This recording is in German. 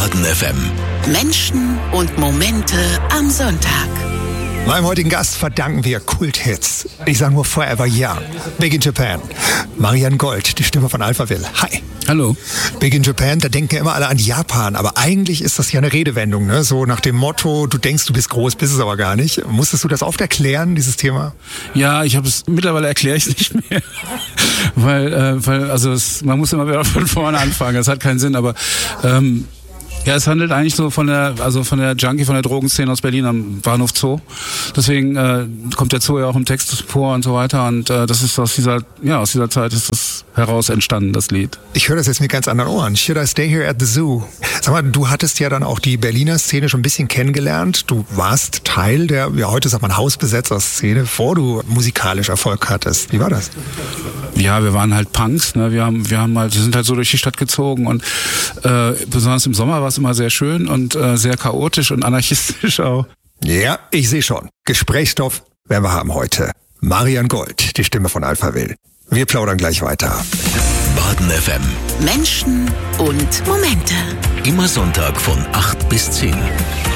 Baden FM. Menschen und Momente am Sonntag. Meinem heutigen Gast verdanken wir Kulthits. Ich sage nur Forever Young, Big in Japan. Marian Gold, die Stimme von Alphaville. Hi. Hallo. Big in Japan, da denken ja immer alle an Japan. Aber eigentlich ist das ja eine Redewendung, ne? So nach dem Motto, du denkst, du bist groß, bist es aber gar nicht. Musstest du das oft erklären, dieses Thema? Ja, mittlerweile erkläre ich es nicht mehr. weil man muss immer wieder von vorne anfangen. Das hat keinen Sinn, aber ja, es handelt eigentlich so von der Junkie, von der Drogenszene aus Berlin am Bahnhof Zoo. Deswegen kommt der Zoo ja auch im Text vor und so weiter. Und das ist aus dieser Zeit ist das heraus entstanden, das Lied. Ich höre das jetzt mit ganz anderen Ohren. Should I stay here at the zoo? Sag mal, du hattest ja dann auch die Berliner Szene schon ein bisschen kennengelernt. Du warst Teil der, ja heute sagt man Hausbesetzer-Szene, bevor du musikalisch Erfolg hattest. Wie war das? Ja, wir waren halt Punks, ne? Wir sind halt so durch die Stadt gezogen und besonders im Sommer war es immer sehr schön und sehr chaotisch und anarchistisch auch. Ja, ich sehe schon. Gesprächsstoff werden wir haben heute. Marian Gold, die Stimme von Alphaville. Wir plaudern gleich weiter. Baden FM. Menschen und Momente. Immer Sonntag von 8 bis 10.